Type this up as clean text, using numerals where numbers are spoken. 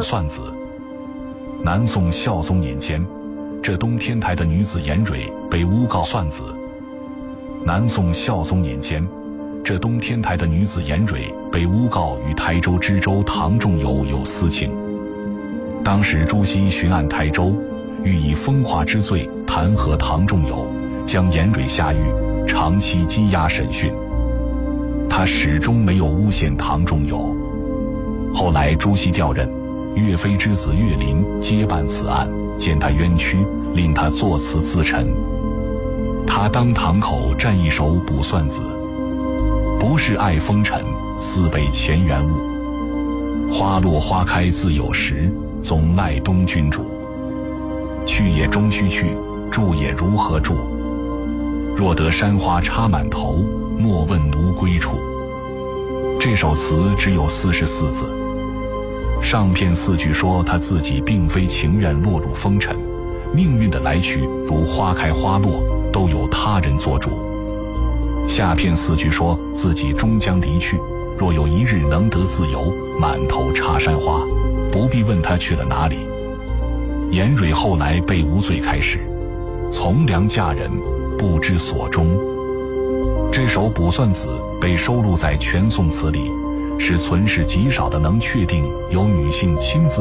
算子。南宋孝宗年间，浙东天台的女子严蕊被诬告算子。南宋孝宗年间，浙东天台的女子严蕊被诬告与台州知州唐仲友有私情。当时朱熹巡按台州，欲以风化之罪弹劾唐仲友，将严蕊下狱，长期羁押审讯。他始终没有诬陷唐仲友。后来朱熹调任岳飞之子岳林接办此案，见他冤屈，令他作词自陈。他当堂口占一首《卜算子》：不是爱风尘，似被前缘误。花落花开自有时，总赖东君主。去也终须去，住也如何住？若得山花插满头，莫问奴归处。这首词只有44字，上片4句说他自己并非情愿落入风尘，命运的来去如花开花落，都由他人做主。下片4句说自己终将离去，若有一日能得自由，满头插山花，不必问他去了哪里。严蕊后来被无罪开释，从良嫁人，不知所终。这首《卜算子》被收录在全宋词里，是存世极少的能确定由女性亲自